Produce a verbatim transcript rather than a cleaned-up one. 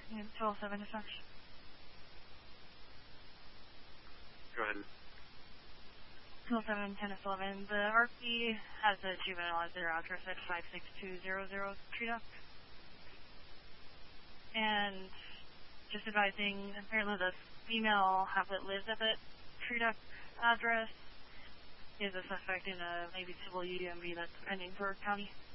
twelve seven dispatch. Go ahead. twelve seven, ten S eleven. The R P has a juvenile as their address at five six two zero zero Tree Duck. And just advising, apparently the female half that lives at that Tree Duck address is a suspect in a maybe civil U M V that's pending for county.